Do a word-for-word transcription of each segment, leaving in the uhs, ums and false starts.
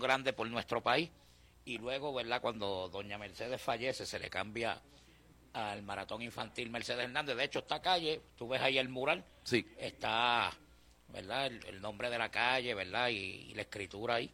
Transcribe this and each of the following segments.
grande por nuestro país. Y luego, ¿verdad?, cuando doña Mercedes fallece, se le cambia al Maratón Infantil Mercedes Hernández. De hecho, esta calle, tú ves ahí el mural, sí, está, ¿verdad?, el, el nombre de la calle, ¿verdad?, y, y la escritura ahí.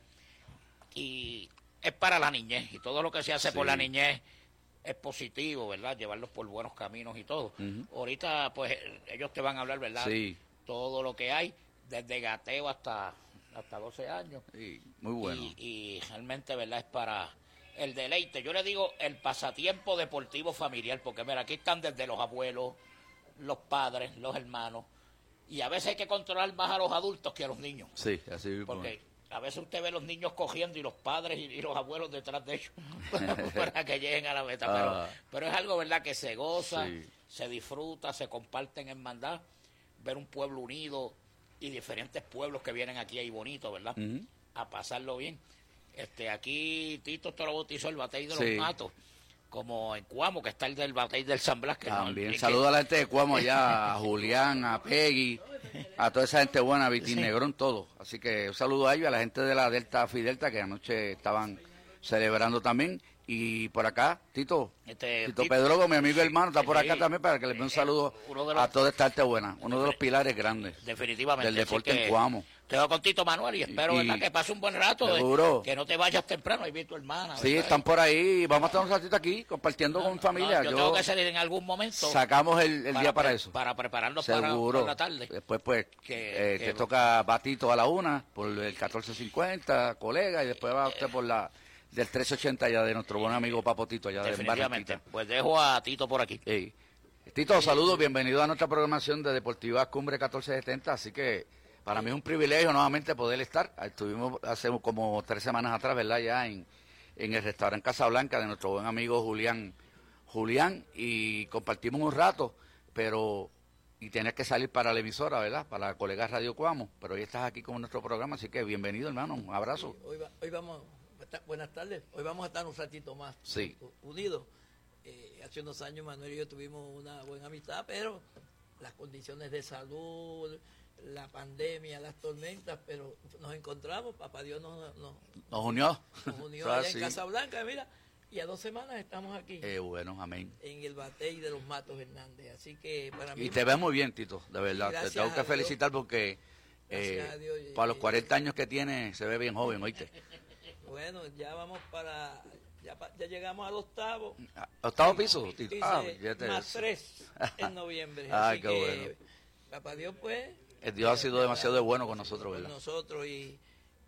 Y es para la niñez, y todo lo que se hace sí. por la niñez es positivo, ¿verdad?, llevarlos por buenos caminos y todo. Uh-huh. Ahorita, pues, ellos te van a hablar, ¿verdad?, sí, todo lo que hay, desde gateo hasta, hasta doce años. Sí, muy bueno. Y, y realmente, ¿verdad?, es para el deleite. Yo le digo el pasatiempo deportivo familiar, porque mira, aquí están desde los abuelos, los padres, los hermanos, y a veces hay que controlar más a los adultos que a los niños. Sí, así mismo. Porque a veces usted ve a los niños cogiendo y los padres y, y los abuelos detrás de ellos para que lleguen a la meta. Ah. Pero, pero es algo, ¿verdad?, que se goza, Sí. se disfruta, se comparte en hermandad, ver un pueblo unido y diferentes pueblos que vienen aquí ahí bonitos, ¿verdad?, Uh-huh. a pasarlo bien. Este, aquí Tito te lo bautizó el batey de Sí. los matos, como en Cuamo, que está el del batey del San Blas. Que También, no, saludo que... a la gente de Cuamo allá, a Julián, a Peggy, a toda esa gente buena, a Vitín Sí. Negrón, todo. Así que un saludo a ellos, a la gente de la Delta Fidelta, que anoche estaban celebrando también. Y por acá, Tito, Este, Tito, Tito Pedrogo, mi amigo hermano, está por sí, acá también para que le dé un saludo los, a toda esta arte buena, uno de los pilares grandes definitivamente del deporte que en Cuamo. Te voy con Tito Manuel y espero, Y- ¿verdad?, que pase un buen rato, seguro. eh, que no te vayas temprano, ahí vi tu hermana. Sí, ¿verdad? están por ahí, vamos a estar un ratito aquí compartiendo No, con no, familia. no, yo, Yo- tengo que salir en algún momento. Sacamos el, el día para pre- eso. Para prepararnos para, Seguro. para la tarde. Después, pues, Que- eh, que- te toca Batito a la una por el catorce cincuenta, colega, y después va usted por la del trece ochenta ya de nuestro buen amigo Papotito, allá de Definitivamente. Barranquita. Pues dejo a Tito por aquí. Ey. Tito, saludos, bienvenido a nuestra programación de Deportiva Cumbre catorce setenta, así que para mí es un privilegio nuevamente poder estar. Estuvimos hace como tres semanas atrás, ¿verdad?, ya en, en el restaurante Casablanca de nuestro buen amigo Julián, Julián, y compartimos un rato, pero, y tenías que salir para la emisora, ¿verdad?, para la colega Radio Cuamo, pero hoy estás aquí con nuestro programa, así que bienvenido, hermano, un abrazo. Hoy, va- hoy vamos, buenas tardes, hoy vamos a estar un ratito más Sí. unidos. Eh, hace unos años Manuel y yo tuvimos una buena amistad, pero las condiciones de salud, la pandemia, las tormentas, pero nos encontramos, papá Dios nos, nos, Nos unió. nos unió Eso es allá así. en Casablanca, mira, y a dos semanas estamos aquí Eh, bueno, amén. en el batey de los Matos Hernández, así que para mí... Y te ves muy bien, Tito, de verdad. Te Gracias tengo que a Dios. felicitar porque eh, Gracias a Dios. para los cuarenta años que tiene se ve bien joven, ¿oíste? Bueno, ya vamos para... Ya, pa- ya llegamos al octavo. ¿Octavo piso, Tito? Dice, Ah, ya te- más tres en noviembre. Ah, Así qué que, bueno. papá Dios, pues... Eh, Dios ha sido de demasiado verdad, bueno con nosotros, con ¿verdad? nosotros y,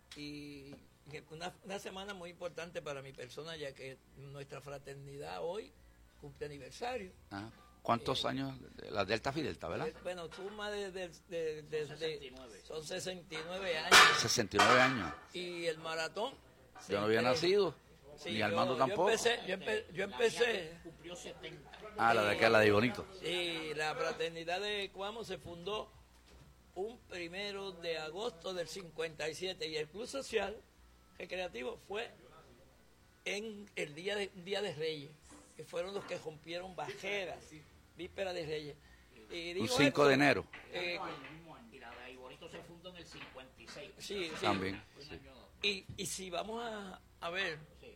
y una, una semana muy importante para mi persona, ya que nuestra fraternidad hoy cumple aniversario. Ah, ¿cuántos Eh, años? La Delta Fidelta, ¿verdad? Eh, Bueno, suma de, de, de- de- de- son sesenta y nueve años. sesenta y nueve años. Y el maratón... se Yo no había integra- nacido, Sí, ni yo- Armando yo tampoco. empecé, yo, empe- yo empecé... Cumplió setenta. Ah, la de acá, la de Bonito. Y la fraternidad de Cuamo se fundó un primero de agosto del cincuenta y siete y el Club Social Recreativo fue en el día de, día de Reyes, que fueron los que rompieron bajeras, víspera de Reyes. Y Un digo cinco esto, de enero. eh, Y la de Bonito se fundó en el cincuenta y seis. sí, sí. También. sí. Y, y si vamos a, a ver,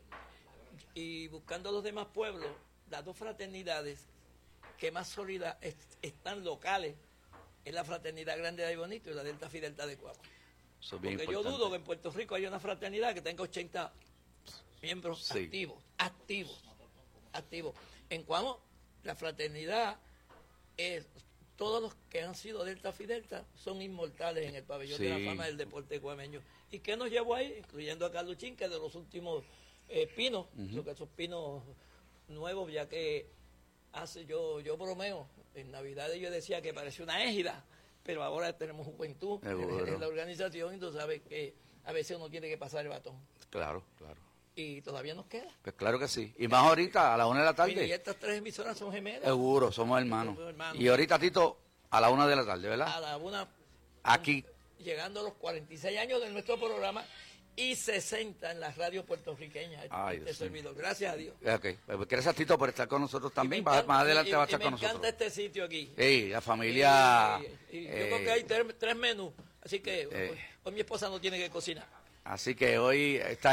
y buscando los demás pueblos, las dos fraternidades que más sólidas est- están locales es la Fraternidad Grande de Bonito y la Delta Fidelta de Cuamo. Eso es bien Porque yo importante. dudo que en Puerto Rico haya una fraternidad que tenga ochenta miembros Sí. activos, activos, activos. En Cuamo, la fraternidad es, todos los que han sido Delta Fidelta son inmortales en el pabellón de Sí. la fama del deporte cuameño. ¿Y qué nos llevó ahí? Incluyendo a Carluchín, que es de los últimos eh, pinos, lo que esos pinos nuevos, ya que hace yo, yo bromeo, en Navidad yo decía que parecía una égida, pero ahora tenemos juventud Seguro. en la organización y tú sabes que a veces uno tiene que pasar el batón. Claro, claro. Y todavía nos queda. Pues claro que sí. Y más ahorita, a la una de la Mire, y tarde. estas tres emisoras son gemelas. Seguro, somos hermanos. Somos hermanos. Y ahorita, Tito, a la una de la tarde, ¿verdad? A la una, Aquí. llegando a los cuarenta y seis años de nuestro programa y sesenta en las radios puertorriqueñas. Ay, este Dios mío. servidor. Gracias a Dios. Ok, pues gracias, Tito, por estar con nosotros Y también. me Más, encanta- más adelante y- va a y estar me con encanta nosotros. este sitio aquí. Sí, la familia. Y, y yo eh, creo que hay tres, tres menús, así que eh. hoy mi esposa no tiene que cocinar. Así que hoy está